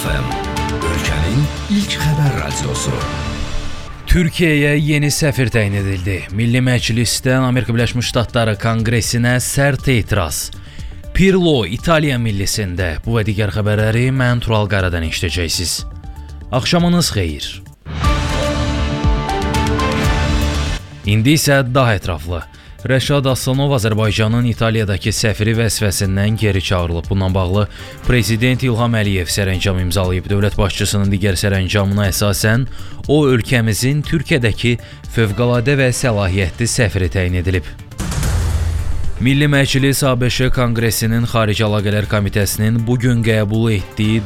Real FM, ölkənin ilk xəbər radiosu. Türkiyəyə yeni səfir təyin edildi. Milli Məclisdən Amerika Birləşmiş Ştatları Konqresinə sərt etiraz. Pirlo İtaliya millisində. Bu və digər xəbərləri mən Tural Qaradan eşidəcəksiniz. Axşamınız xeyir. İndi isə daha ətraflı. Rəşad Aslanov Azərbaycanın İtaliyadakı səfiri vəzifəsindən geri çağırılıb. Bununla bağlı Prezident İlham Əliyev sərəncam imzalayıb. Dövlət başçısının digər sərəncamına əsasən o ölkəmizin Türkiyədəki fövqəladə və səlahiyyətli səfiri təyin edilib. Milli Məclis ABŞ Konqresinin Xarici Əlaqələr Komitəsinin bugün qəbul etdiyi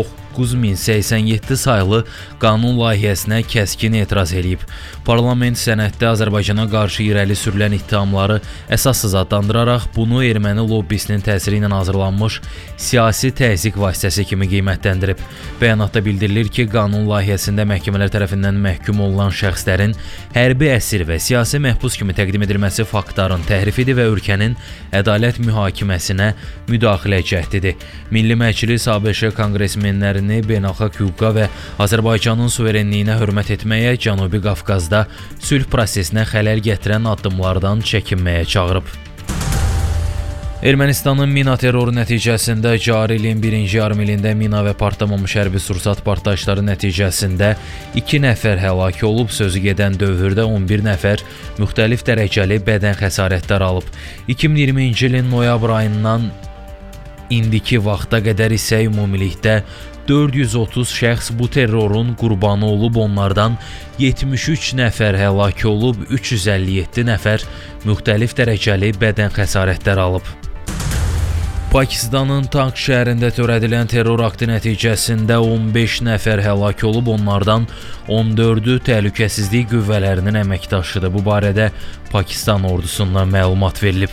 9087 saylı qanun layihəsinə kəskin etiraz edib. Parlament sənəddə Azərbaycana qarşı irəli sürülən ittihamları əsassız adlandıraraq bunu erməni lobbisinin təsiri ilə hazırlanmış siyasi təzyiq vasitəsi kimi qiymətləndirib. Bəyanatda bildirilir ki, qanun layihəsində məhkəmələr tərəfindən məhkum olunan şəxslərin hərbi əsir və siyasi məhbus kimi təqdim edilməsi faktların təhrifidir və ölkənin ədalət mühakiməsinə müdaxilə cəhdidir. Milli Məclis ABŞ konqresmenlərini beynəlxalq hüquqa və Azərbaycanın suverenliyinə hörmət etməyə, Cənubi Qafqazda sülh prosesinə xələl gətirən addımlardan çəkinməyə çağırıb. Ermənistanın mina terroru nəticəsində cari ilin birinci yarımilində mina və partlamamış hərbi sursat partlayışları nəticəsində 2 nəfər həlak olub, sözü gedən dövrdə 11 nəfər müxtəlif dərəcəli bədən xəsarətləri alıb. 2020-ci ilin noyabr ayından indiki vaxta qədər isə ümumilikdə 430 şəxs bu terrorun qurbanı olub, onlardan 73 nəfər həlak olub, 357 nəfər müxtəlif dərəcəli bədən xəsarətləri alıb. Pakistanın Tank şəhərində törədilən terror aktı nəticəsində 15 nəfər həlak olub, onlardan 14-ü təhlükəsizlik qüvvələrinin əməkdaşıdır. Bu barədə Pakistan ordusundan məlumat verilib.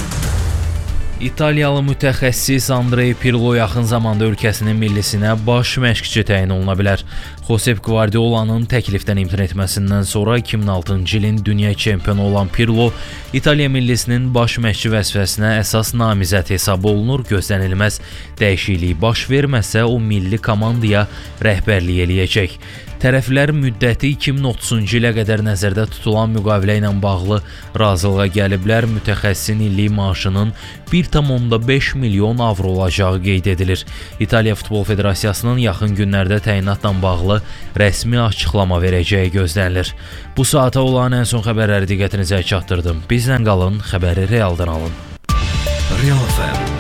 İtaliyalı mütəxəssis Andrea Pirlo yaxın zamanda ölkəsinin millisinə baş məşqçi təyin oluna bilər. Josep Guardiolanın təklifdən imtina etməsindən sonra 2006-cı ilin dünya çempionu olan Pirlo İtaliya millisinin baş məşqçi vəzifəsinə əsas namizəd hesab olunur. Gözlənilməz dəyişiklik baş verməsə o milli komandaya rəhbərlik eləyəcək. Tərəflər müddəti 2030-cu ilə qədər nəzərdə tutulan müqavilə ilə bağlı razılığa gəliblər. Mütəxəssisin illik maaşının 1,5 milyon avro olacağı qeyd edilir. İtaliya Futbol Federasiyasının yaxın günlərdə təyinatla bağlı rəsmi açıqlama verəcəyi gözlənilir. Bu saata olan ən son xəbərləri diqqətinizə çatdırdım. Bizlə qalın, xəbəri realdan alın. Real FM.